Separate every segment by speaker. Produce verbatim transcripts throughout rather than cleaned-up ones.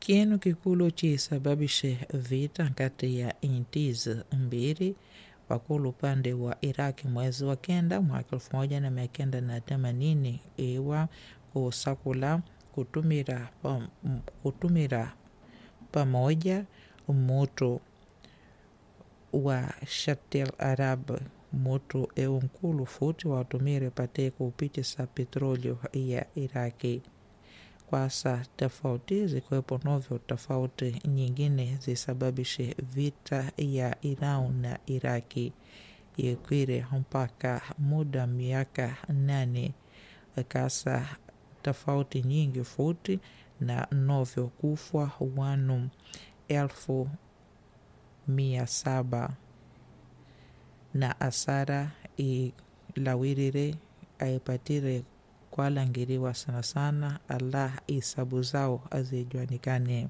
Speaker 1: Kinu kikulu chisababishe vita kati ya nchi hizi mbili wakulu upande wa Iraki mwezi wa kenda mwaka elfu moja na mia kenda na themanini iwa kusakula kutumira, pam, kutumira pamoja mutu wa Shatil Arab mutu eunkulu futi watumire pate kupitisa petrolio ya Iraki. Kwasa tofauti zikuwepo novyo tofauti nyingine zisababishe vita ya Iran na Iraki ikwire mpaka muda miaka nane kasa tofauti nyingi futi na novyo kufwa wanu elfu mia saba na asara ilawirire aipatire kwalangiriwa sana sana Allah isabu zao azijuanikane.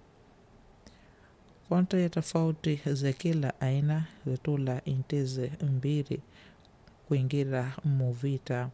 Speaker 1: Konta ya tofauti za kila aina zitula intize mbili kuingira muvita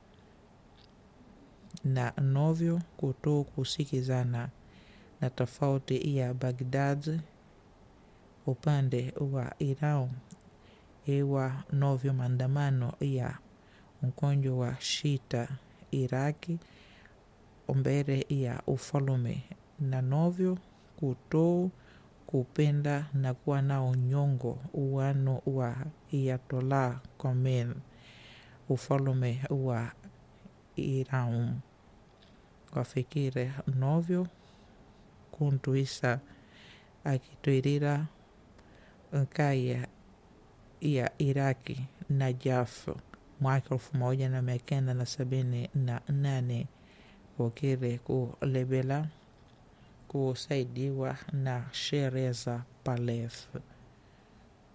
Speaker 1: na novyo kuto kusikizana na tofauti ya Baghdad upande wa Iran iwa novyo maandamano ya mkonjo wa Shita Iraki ombere ya ufalume na novyo kuto kupenda na kuwa nao nyongo uwano wa Ayatollah Khomeini ufalume wa Iran kwafikire novyo kuntuisa akitwirira nkaya ya Iraki Najaf mwaka elfu moja na mia kenda na sabini na nane wakire kulebela kusaidiwa na Shereza Palef.